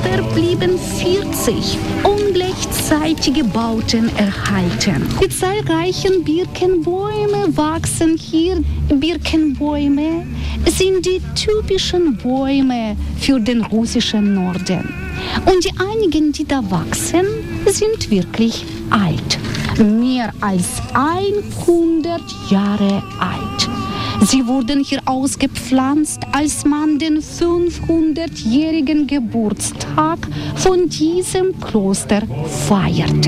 Kloster blieben 40 ungleichzeitige Bauten erhalten. Die zahlreichen Birkenbäume wachsen hier. Birkenbäume sind die typischen Bäume für den russischen Norden. Und die einigen, die da wachsen, sind wirklich alt. Mehr als 100 Jahre alt. Sie wurden hier ausgepflanzt, als man den 500-jährigen Geburtstag von diesem Kloster feierte.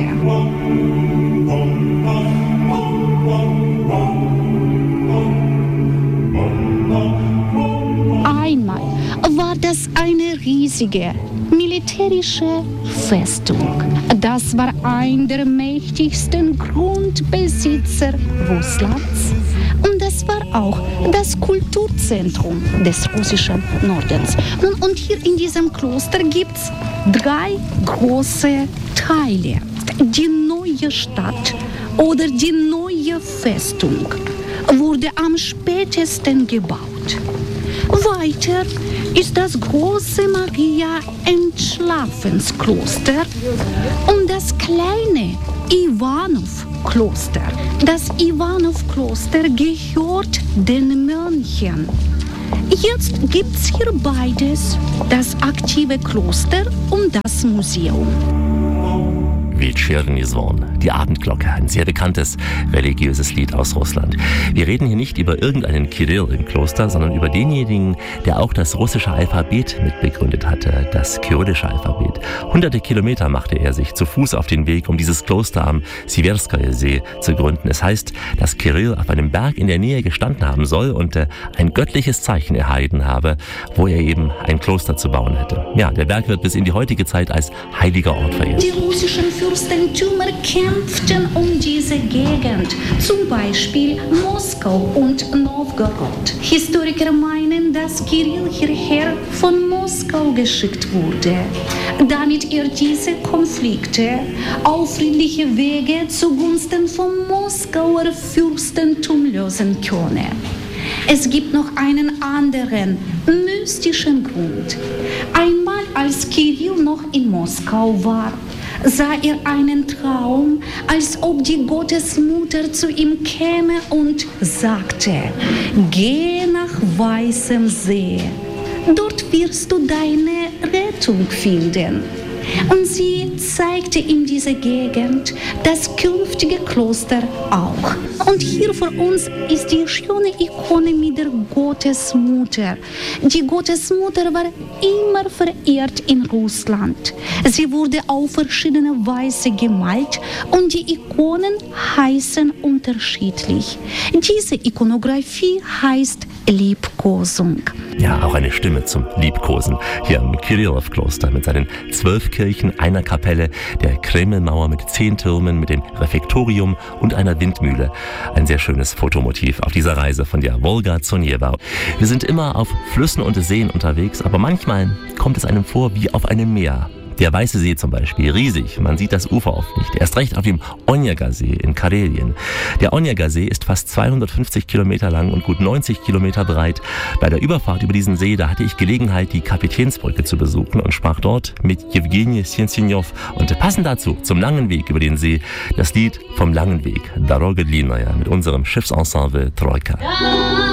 Einmal war das eine riesige militärische Festung. Das war ein der mächtigsten Grundbesitzer Russlands. Und das war auch das Kulturzentrum des russischen Nordens. Und hier in diesem Kloster gibt es 3 große Teile. Die neue Stadt oder die neue Festung wurde am spätesten gebaut. Weiter ist das große Maria-Entschlafenskloster und das kleine Iwanov-Kloster. Das Iwanov-Kloster gehört den Mönchen. Jetzt gibt es hier beides, das aktive Kloster und das Museum. Вечерний звон, die Abendglocke, ein sehr bekanntes religiöses Lied aus Russland. Wir reden hier nicht über irgendeinen Kirill im Kloster, sondern über denjenigen, der auch das russische Alphabet mitbegründet hatte, das kyrillische Alphabet. Hunderte Kilometer machte er sich zu Fuß auf den Weg, um dieses Kloster am Siverskaja-See zu gründen. Es heißt, dass Kirill auf einem Berg in der Nähe gestanden haben soll und ein göttliches Zeichen erhalten habe, wo er eben ein Kloster zu bauen hätte. Ja, der Berg wird bis in die heutige Zeit als heiliger Ort verehrt. Die russischen Fürstentümer kämpften um diese Gegend, zum Beispiel Moskau und Novgorod. Historiker meinen, dass Kirill hierher von Moskau geschickt wurde, damit er diese Konflikte auf friedliche Wege zugunsten vom Moskauer Fürstentum lösen könne. Es gibt noch einen anderen, mystischen Grund. Einmal, als Kirill noch in Moskau war, sah er einen Traum, als ob die Gottesmutter zu ihm käme und sagte: Geh nach Weißem See, dort wirst du deine Rettung finden. Und sie zeigte ihm diese Gegend, das künftige Kloster auch. Und hier vor uns ist die schöne Ikone mit der Gottesmutter. Die Gottesmutter war immer verehrt in Russland. Sie wurde auf verschiedene Weise gemalt und die Ikonen heißen unterschiedlich. Diese Ikonographie heißt Liebkosung. Ja, auch eine Stimme zum Liebkosen hier am Kirillow-Kloster mit seinen 12 Kirchen, einer Kapelle, der Kremlmauer mit 10 Türmen, mit dem Refektorium und einer Windmühle. Ein sehr schönes Fotomotiv auf dieser Reise von der Wolga zur Neva. Wir sind immer auf Flüssen und Seen unterwegs, aber manchmal kommt es einem vor wie auf einem Meer. Der Weiße See zum Beispiel, riesig, man sieht das Ufer oft nicht. Erst recht auf dem Onega-See in Karelien. Der Onega-See ist fast 250 Kilometer lang und gut 90 Kilometer breit. Bei der Überfahrt über diesen See, da hatte ich Gelegenheit, die Kapitänsbrücke zu besuchen und sprach dort mit Jewgeni Sensinov. Und passend dazu, zum langen Weg über den See, das Lied vom langen Weg, Doroga Dlynaya, mit unserem Schiffsensemble Troika.